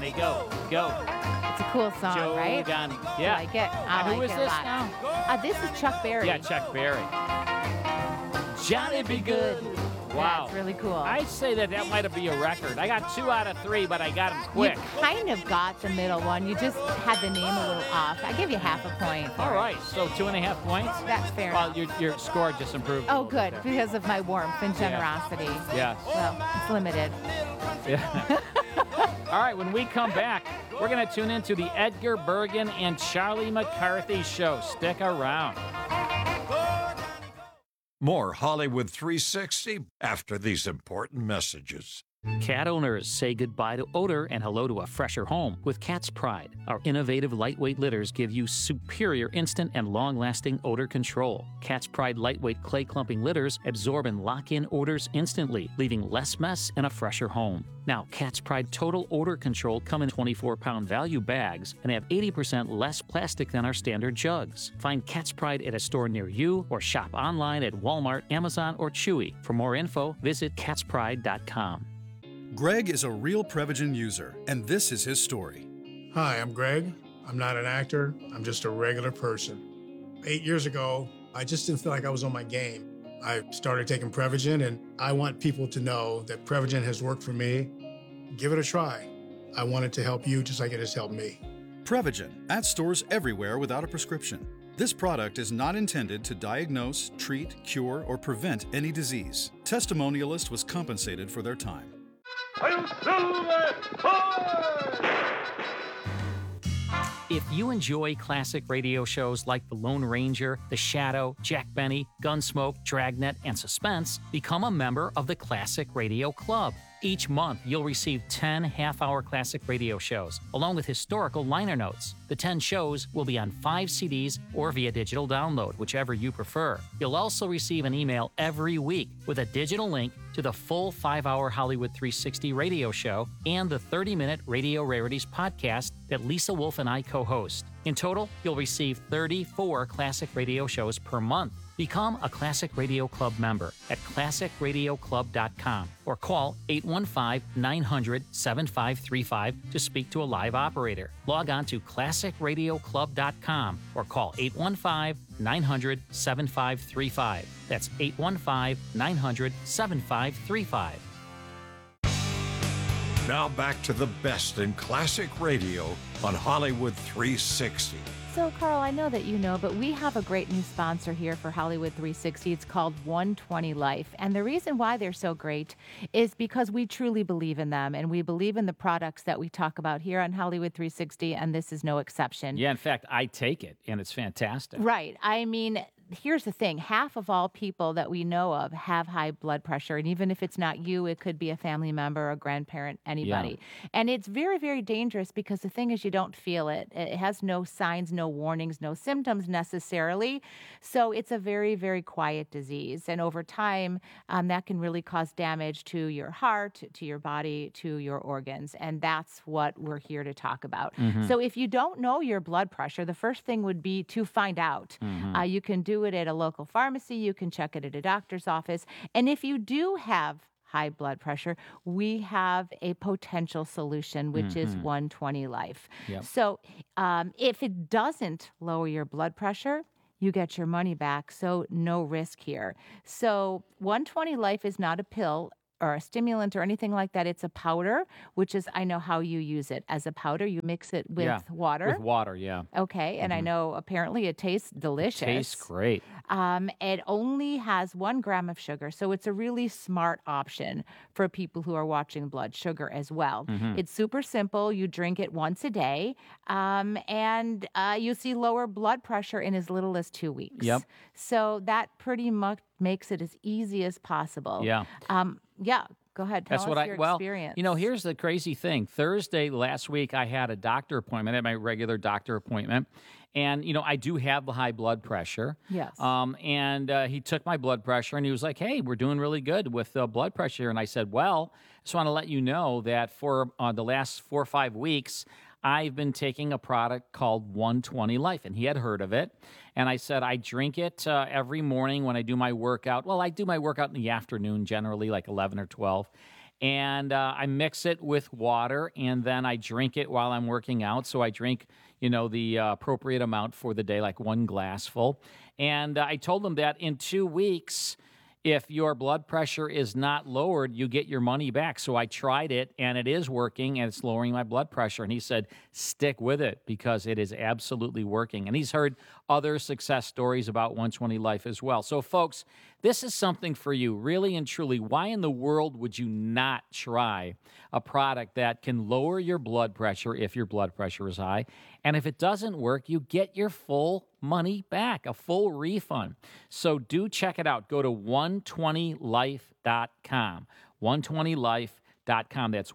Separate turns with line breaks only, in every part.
Johnny, go.
It's a cool song,
Joe
right?
Johnny.
I
Yeah.
like it. I
Who
like
is
it
this
a lot.
now?
This is Chuck Berry.
Yeah, Chuck Berry. Johnny Be Good. Wow.
That's really cool.
I'd say that might be a record. I got 2 out of 3, but I got them quick.
You kind of got the middle one. You just had the name a little off. I give you half a point.
All right, so 2.5 points?
That's fair
Well,
enough.
your score just improved.
Oh, good, because of my warmth and generosity.
Yeah.
Well, it's limited.
Yeah. All right, when we come back, we're going to tune into the Edgar Bergen and Charlie McCarthy show. Stick around.
More Hollywood 360 after these important messages.
Cat owners say goodbye to odor and hello to a fresher home with Cat's Pride. Our innovative lightweight litters give you superior instant and long-lasting odor control. Cat's Pride lightweight clay clumping litters absorb and lock in odors instantly, leaving less mess and a fresher home. Now, Cat's Pride Total Odor Control come in 24-pound value bags and have 80% less plastic than our standard jugs. Find Cat's Pride at a store near you or shop online at Walmart, Amazon, or Chewy. For more info, visit catspride.com.
Greg is a real Prevagen user, and this is his story.
Hi, I'm Greg. I'm not an actor. I'm just a regular person. 8 years ago, I just didn't feel like I was on my game. I started taking Prevagen, and I want people to know that Prevagen has worked for me. Give it a try. I want it to help you just like it has helped me.
Prevagen, at stores everywhere without a prescription. This product is not intended to diagnose, treat, cure, or prevent any disease. Testimonialist was compensated for their time.
If you enjoy classic radio shows like The Lone Ranger, The Shadow, Jack Benny, Gunsmoke, Dragnet, and Suspense, become a member of the Classic Radio Club. Each month, you'll receive 10 half-hour classic radio shows, along with historical liner notes. The 10 shows will be on 5 CDs or via digital download, whichever you prefer. You'll also receive an email every week with a digital link to the full 5-hour Hollywood 360 radio show and the 30-minute Radio Rarities podcast that Lisa Wolf and I co-host. In total, you'll receive 34 classic radio shows per month. Become a Classic Radio Club member at classicradioclub.com or call 815-900-7535 to speak to a live operator. Log on to classicradioclub.com or call 815-900-7535. That's 815-900-7535.
Now back to the best in classic radio on Hollywood 360.
So, Carl, I know that you know, but we have a great new sponsor here for Hollywood 360. It's called 120 Life. And the reason why they're so great is because we truly believe in them, and we believe in the products that we talk about here on Hollywood 360, and this is no exception.
Yeah, in fact, I take it, and it's fantastic.
Right. I mean, here's the thing. Half of all people that we know of have high blood pressure. And even if it's not you, it could be a family member, a grandparent, anybody. Yeah. And it's very, very dangerous because the thing is you don't feel it. It has no signs, no warnings, no symptoms necessarily. So it's a very, very quiet disease. And over time, that can really cause damage to your heart, to your body, to your organs. And that's what we're here to talk about. Mm-hmm. So if you don't know your blood pressure, the first thing would be to find out. Mm-hmm. You can do it at a local pharmacy. You can check it at a doctor's office. And if you do have high blood pressure, we have a potential solution, which is 120 Life. Yep. So if it doesn't lower your blood pressure, you get your money back. So no risk here. So 120 Life is not a pill or a stimulant or anything like that. It's a powder, which is, I know how you use it. As a powder, you mix it with water.
With water, yeah.
Okay, and I know apparently it tastes delicious.
It tastes great.
It only has 1 gram of sugar, so it's a really smart option for people who are watching blood sugar as well. Mm-hmm. It's super simple. You drink it once a day, and you see lower blood pressure in as little as 2 weeks.
Yep.
So that pretty much makes it as easy as possible.
Yeah.
Yeah. Go ahead. Tell us your experience.
You know, here's the crazy thing. Thursday last week, I had a doctor appointment at my regular doctor appointment. And, you know, I do have the high blood pressure.
Yes.
And he took my blood pressure and he was like, hey, we're doing really good with blood pressure. And I said, well, I just want to let you know that for the last 4 or 5 weeks, I've been taking a product called 120 Life. And he had heard of it. And I said, I drink it every morning when I do my workout. Well, I do my workout in the afternoon, generally like 11 or 12. And I mix it with water, and then I drink it while I'm working out. So I drink, the appropriate amount for the day, like 1 glassful. And I told them that in 2 weeks, if your blood pressure is not lowered, you get your money back. So I tried it, and it is working, and it's lowering my blood pressure. And he said, stick with it because it is absolutely working. And he's heard other success stories about 120 Life as well. So, folks, this is something for you, really and truly. Why in the world would you not try a product that can lower your blood pressure if your blood pressure is high? And if it doesn't work, you get your full money back, a full refund. So do check it out. Go to 120life.com. 120life.com. That's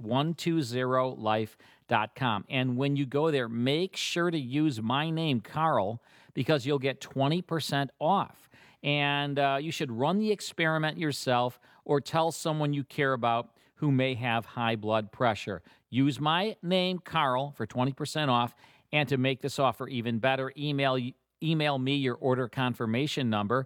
120life.com. And when you go there, make sure to use my name, Carl, because you'll get 20% off. And you should run the experiment yourself or tell someone you care about who may have high blood pressure. Use my name, Carl, for 20% off. And to make this offer even better, email me your order confirmation number,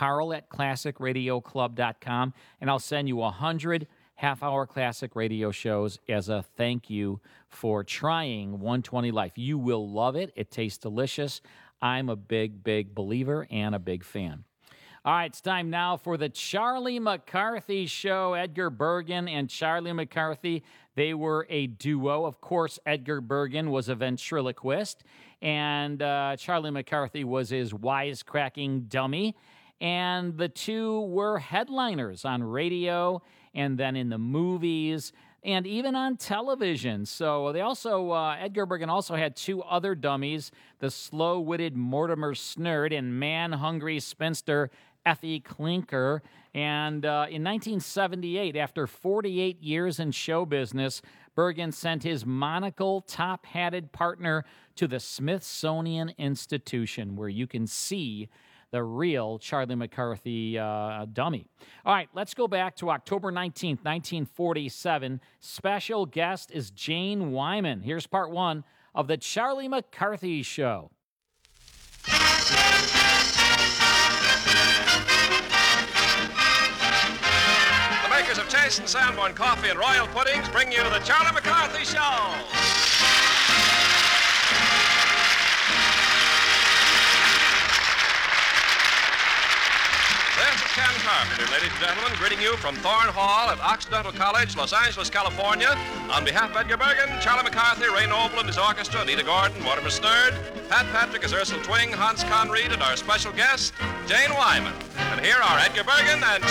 carl@classicradioclub.com, and I'll send you 100 half-hour classic radio shows as a thank you for trying 120 Life. You will love it. It tastes delicious. I'm a big, big believer and a big fan. All right, it's time now for the Charlie McCarthy Show. Edgar Bergen and Charlie McCarthy, they were a duo. Of course, Edgar Bergen was a ventriloquist, and Charlie McCarthy was his wisecracking dummy. And the two were headliners on radio and then in the movies and even on television. So they also, Edgar Bergen also had 2 other dummies, the slow-witted Mortimer Snerd and man-hungry spinster Effie Clinker. And in 1978, after 48 years in show business, Bergen sent his monocle, top-hatted partner to the Smithsonian Institution, where you can see the real Charlie McCarthy dummy. All right, let's go back to October 19th, 1947. Special guest is Jane Wyman. Here's part 1 of the Charlie McCarthy Show.
The makers of Chase and Sanborn Coffee and Royal Puddings bring you the Charlie McCarthy Show. This is Ken Carpenter, ladies and gentlemen, greeting you from Thorne Hall at Occidental College, Los Angeles, California. On behalf of Edgar Bergen, Charlie McCarthy, Ray Noble and his orchestra, Anita Gordon, Mortimer Snerd, Pat Patrick as Ursula Twing, Hans Conried, and our special guest, Jane Wyman. And here are Edgar Bergen and